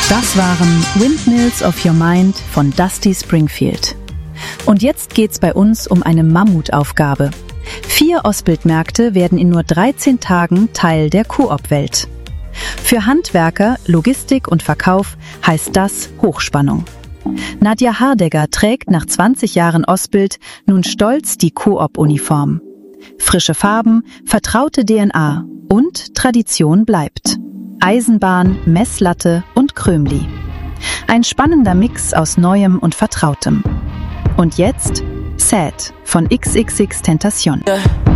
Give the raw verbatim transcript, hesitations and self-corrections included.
Das waren Windmills of Your Mind von Dusty Springfield. Und jetzt geht's bei uns um eine Mammutaufgabe. Vier Ausbildmärkte werden in nur dreizehn Tagen Teil der Coop-Welt. Für Handwerker, Logistik und Verkauf heißt das Hochspannung. Nadja Hardegger trägt nach zwanzig Jahren Ausbild nun stolz die Coop-Uniform. Frische Farben, vertraute D N A und Tradition bleibt. Eisenbahn, Messlatte und Krömli. Ein spannender Mix aus Neuem und Vertrautem. Und jetzt Sad von X X X Tentacion.